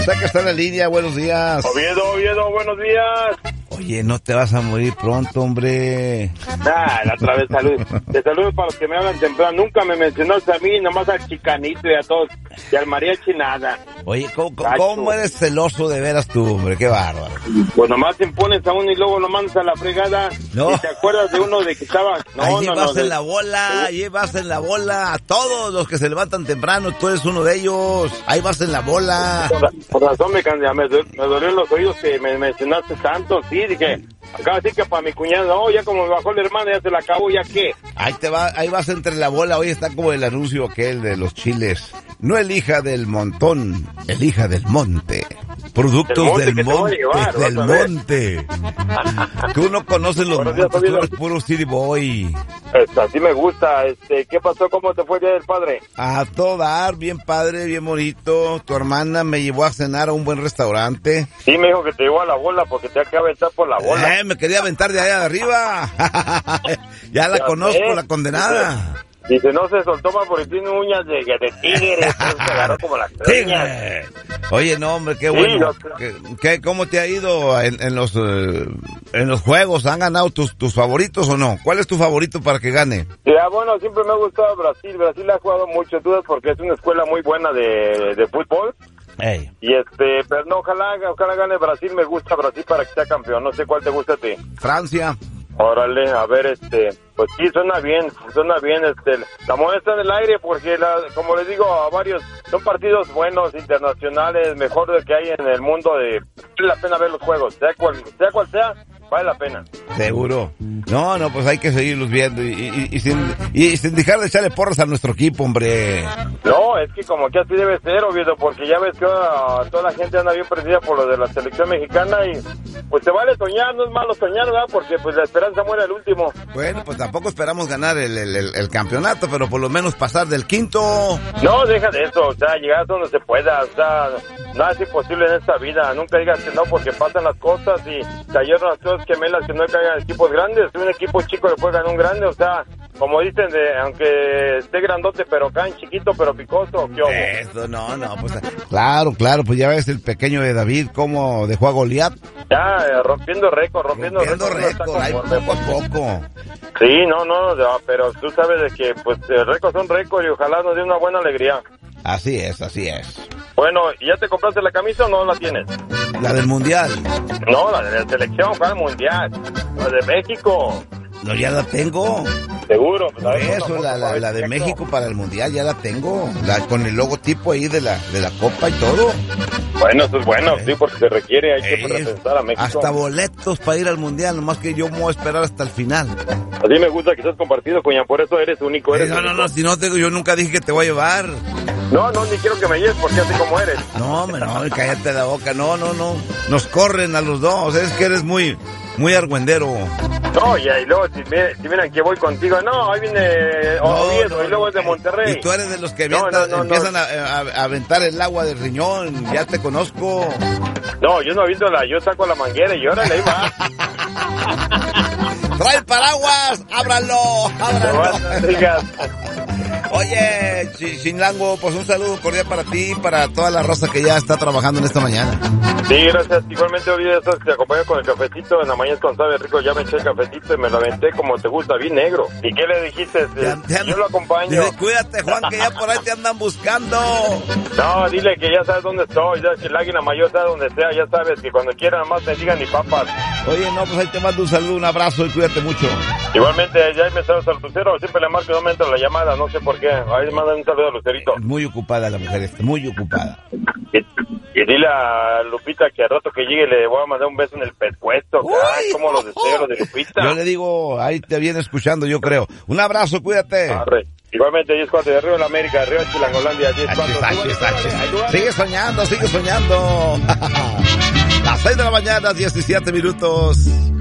usted que está en la línea, buenos días. Oviedo, buenos días. Oye, no te vas a morir pronto, hombre. La otra vez te saludo para los que me hablan temprano. Nunca me mencionaste a mí, nomás al Chicanito y a todos. Y al mariachi nada. Oye, ¿cómo eres celoso de veras tú, hombre? Qué bárbaro. Pues nomás te impones a uno y luego lo mandas a la fregada. No. ¿Y te acuerdas de uno de que estaba? Ahí vas en la bola, ahí vas en la bola. A todos los que se levantan temprano, tú eres uno de ellos. Ahí vas en la bola. Por razón me dolió los oídos que me mencionaste tanto, sí, dije, acá sí que para mi cuñado, no, ya como me bajó la hermana, ya se la acabó, ya qué. Ahí vas entre la bola, hoy está como el anuncio aquel de los chiles. No elija del montón, elija del monte. Productos del monte. Tú no conoces los montes, tú eres puro city boy. Así me gusta. ¿Qué pasó? ¿Cómo te fue el Día del Padre? A todo dar, bien padre, bien bonito. Tu hermana me llevó a cenar a un buen restaurante. Sí, me dijo que te llevó a la bola porque te hay que aventar por la bola. Me quería aventar de allá de arriba. Ya la conozco, la condenada. Dice, no se soltó más porque tiene uñas de tigre. Se agarró como las tigre. Oye, no, hombre, qué bueno. ¿Cómo te ha ido en los juegos? ¿Han ganado tus favoritos o no? ¿Cuál es tu favorito para que gane? Ya, bueno, siempre me ha gustado Brasil. Brasil ha jugado mucho, dudas porque es una escuela muy buena de fútbol. Hey. Y pero no, ojalá gane Brasil. Me gusta Brasil para que sea campeón. No sé cuál te gusta a ti. Francia. Órale, a ver, pues sí, suena bien, la moneda está en el aire porque, como les digo a varios, son partidos buenos, internacionales, mejor de que hay en el mundo, vale la pena ver los juegos, sea cual sea, vale la pena. Seguro. No, pues hay que seguirlos viendo y sin dejar de echarle porras a nuestro equipo, hombre. No, es que como que así debe ser, Oviedo, porque ya ves que toda la gente anda bien prendida por lo de la selección mexicana y pues te vale soñar, no es malo soñar, ¿verdad? Porque pues la esperanza muere al último. Bueno, pues tampoco esperamos ganar el campeonato, pero por lo menos pasar del quinto. No, deja de eso, llegar a donde se pueda, nada es imposible en esta vida, nunca digas que no porque pasan las cosas y cayeron las cosas gemelas que no caigan equipos grandes, un equipo chico le puede ganar un grande, como dicen, aunque esté grandote, pero caen chiquito, pero picoso, ¿qué ojo? Eso, no, pues claro, pues ya ves el pequeño de David, cómo dejó a Goliat. Ya, rompiendo récord, ahí poco a poco. Sí, no, pero tú sabes de que, pues, el récord son récord y ojalá nos dé una buena alegría. Así es. Bueno, ¿y ya te compraste la camisa o no la tienes? La del Mundial. No, la de la selección, ¿cuál Mundial? La de México. No, ya la tengo. Seguro. Pues, eso, la de México para el Mundial, ya la tengo. Con el logotipo ahí de la Copa y todo. Bueno, eso es bueno, sí, porque se requiere, hay que representar a México. Hasta boletos para ir al Mundial, nomás que yo me voy a esperar hasta el final. Así me gusta que seas compartido, coña, por eso eres único. No, si no, yo nunca dije que te voy a llevar. No, ni quiero que me lleves porque así como eres. No, cállate la boca, no. Nos corren a los dos, es que eres muy argüendero. No, y luego si miran que voy contigo, no, ahí viene Oviedo y luego es de Monterrey. Y tú eres de los que empiezan a aventar el agua del riñón, ya te conozco. No, yo no aviento yo saco la manguera y órale, ahí va. ¡Trae el paraguas! ¡Ábralo! Oye, Chilango, pues un saludo cordial para ti y para toda la raza que ya está trabajando en esta mañana. Sí, gracias. Igualmente, Oviedo, te acompaño con el cafecito. En la mañana con sabe rico, ya me eché el cafecito y me lo aventé como te gusta, bien negro. ¿Y qué le dijiste? Yo lo acompaño. Dile, cuídate, Juan, que ya por ahí te andan buscando. No, dile que ya sabes dónde estoy, ya que el águila mayor sabe dónde sea, ya sabes que cuando quieran más me digan ni papas. Oye, no, pues ahí te mando un saludo, un abrazo y cuídate mucho. Igualmente, ya me sabes al Lucero, siempre le marco y no me entra la llamada, no sé por qué. Ahí me mandan un saludo a Lucerito. Muy ocupada la mujer muy ocupada. Y dile a Lupita que al rato que llegue le voy a mandar un beso en el pescuezo. Como los deseos de Lupita. Yo le digo, ahí te viene escuchando, yo creo. Un abrazo, cuídate. Igualmente, 10-4 de arriba en América, arriba en Chilangolandia, 10-4. Sigue soñando. Las 6 de la mañana, 17 minutos.